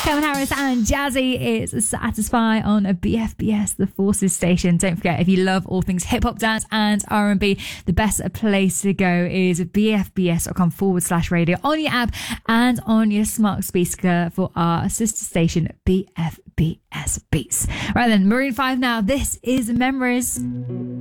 Calvin Harris and Jazzy is Satisfy on a BFBS, the Forces station. Don't forget, if you love all things hip hop, dance and R&B, the best place to go is bfbs.com/radio on your app and on your smart speaker for our sister station, BFBS Beats. Right then, Maroon 5 now. This is Memories.